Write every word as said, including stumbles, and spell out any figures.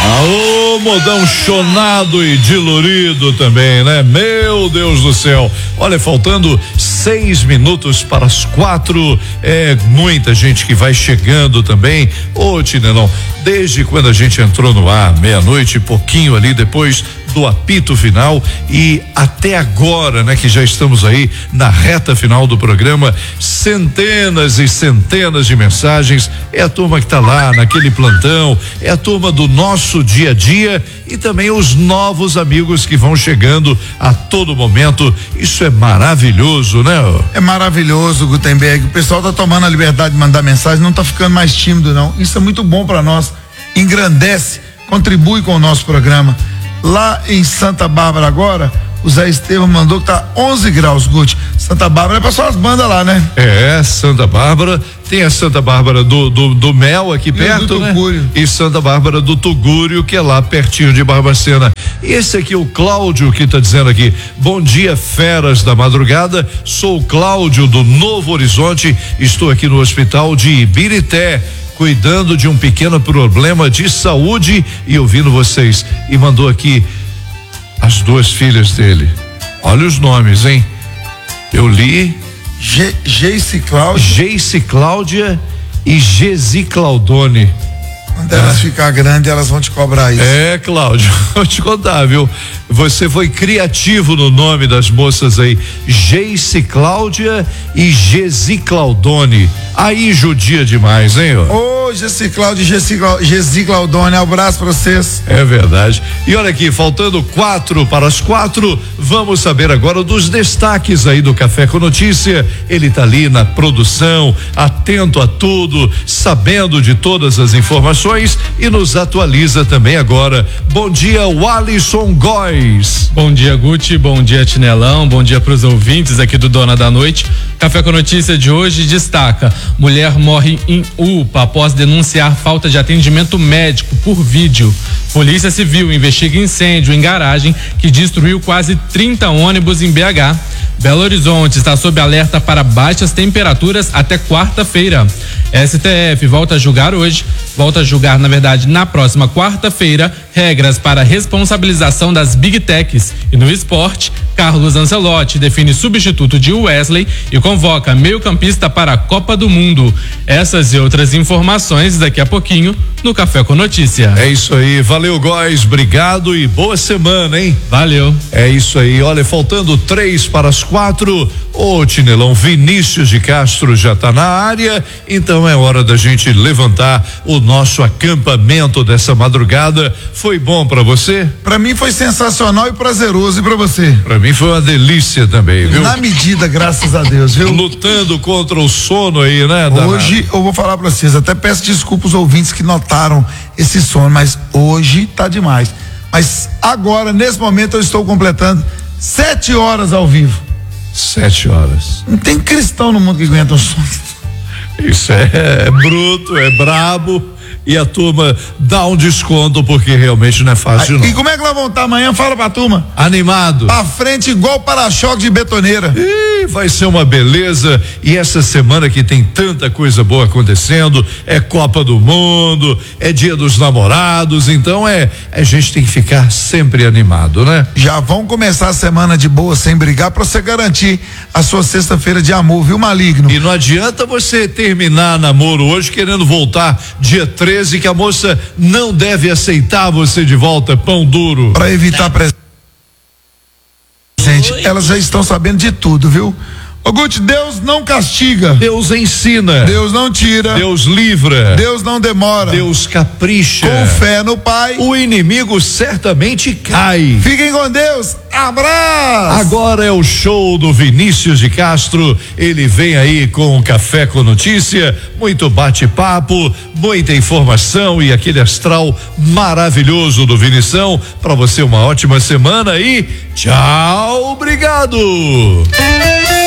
Aô, modão chonado e dilurido também, né? Meu Deus do céu. Olha, faltando seis minutos para as quatro, é muita gente que vai chegando também. Ô, Tinelão, desde quando a gente entrou no ar, meia-noite, pouquinho ali depois do apito final e até agora, né, que já estamos aí na reta final do programa, centenas e centenas de mensagens. É a turma que tá lá naquele plantão, é a turma do nosso dia a dia e também os novos amigos que vão chegando a todo momento. Isso é maravilhoso, né? É maravilhoso, Gutenberg. O pessoal tá tomando a liberdade de mandar mensagem, não tá ficando mais tímido, não. Isso é muito bom para nós. Engrandece, contribui com o nosso programa. Lá em Santa Bárbara agora, o Zé Estevam mandou que tá onze graus, Guti. Santa Bárbara é pra só as bandas lá, né? É, Santa Bárbara, tem a Santa Bárbara do, do, do Mel aqui e perto, do né? Tugúrio. E Santa Bárbara do Tugúrio, que é lá pertinho de Barbacena. E esse aqui, o Cláudio, que tá dizendo aqui, bom dia, feras da madrugada, sou o Cláudio do Novo Horizonte, estou aqui no hospital de Ibirité, cuidando de um pequeno problema de saúde e ouvindo vocês. E mandou aqui as duas filhas dele. Olha os nomes, hein? Eu li. Geice Cláudia. Geice Cláudia e Gesi Claudone. Quando elas Ah. ficar grandes, elas vão te cobrar isso. É, Cláudio, vou te contar, viu? Você foi criativo no nome das moças aí. Geice Cláudia e Gesi Claudone. Aí judia demais, hein? Ô, oh, Gesi Cláudia e Gesi Claudone, abraço pra vocês. É verdade. E olha aqui, faltando quatro para as quatro, vamos saber agora dos destaques aí do Café com Notícia. Ele tá ali na produção, atento a tudo, sabendo de todas as informações e nos atualiza também agora. Bom dia, Walisson Góes. Bom dia, Guti, bom dia, Tinelão, bom dia para os ouvintes aqui do Dona da Noite. Café com Notícia de hoje destaca: mulher morre em U P A após denunciar falta de atendimento médico por vídeo. Polícia Civil investiga incêndio em garagem que destruiu quase trinta ônibus em B H. Belo Horizonte está sob alerta para baixas temperaturas até quarta-feira. S T F volta a julgar hoje, volta a julgar, na verdade, na próxima quarta-feira, regras para responsabilização das Big Techs. E no esporte, Carlos Ancelotti define substituto de Wesley e convoca meio-campista para a Copa do Mundo. Essas e outras informações daqui a pouquinho no Café com Notícia. É isso aí, valeu, Góes, obrigado e boa semana, hein? Valeu. É isso aí, olha, faltando três para as quatro, ô Tinelão, Vinícius de Castro já tá na área, então é hora da gente levantar o nosso acampamento dessa madrugada. Foi bom pra você? Pra mim foi sensacional e prazeroso, e pra você? Pra mim foi uma delícia também, viu? Na medida, graças a Deus, viu? Lutando contra o sono aí, né? Hoje eu vou falar pra vocês, até peço desculpa aos ouvintes que notaram esse sono, mas hoje tá demais. Mas agora, nesse momento, eu estou completando sete horas ao vivo. Sete horas. Não tem cristão no mundo que aguenta um sono. Isso é, é bruto, é brabo. E a turma dá um desconto porque realmente não é fácil. Aí, não. E como é que nós vamos estar amanhã? Fala pra turma. Animado. Pra frente igual para-choque de betoneira. Ih, vai ser uma beleza. E essa semana que tem tanta coisa boa acontecendo, é Copa do Mundo, é Dia dos Namorados, então é, a gente tem que ficar sempre animado, né? Já vão começar a semana de boa sem brigar pra você garantir a sua sexta-feira de amor, viu, maligno? E não adianta você terminar namoro hoje querendo voltar dia treze, que a moça não deve aceitar você de volta, pão duro. Pra evitar presente, elas já estão sabendo de tudo, viu? Ô Guti, Deus não castiga. Deus ensina. Deus não tira. Deus livra. Deus não demora. Deus capricha. Com fé no Pai, o inimigo certamente cai. Fiquem com Deus. Abraço. Agora é o show do Vinícius de Castro. Ele vem aí com o Café com Notícia, muito bate-papo, muita informação e aquele astral maravilhoso do Vinição. Para você uma ótima semana e tchau, obrigado.